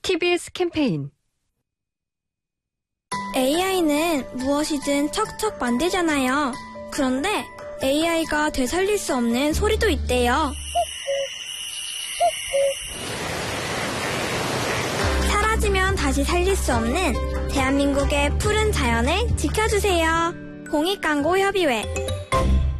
TBS 캠페인. AI는 무엇이든 척척 만들잖아요. 그런데 AI가 되살릴 수 없는 소리도 있대요. 사라지면 다시 살릴 수 없는 대한민국의 푸른 자연을 지켜주세요. 공익광고협의회